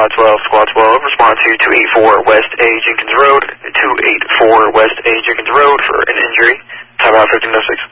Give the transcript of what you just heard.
Squad 12, Squad 12, respond to 284 West A. Jenkins Road, 284 West A. Jenkins Road for an injury. Top out 1506.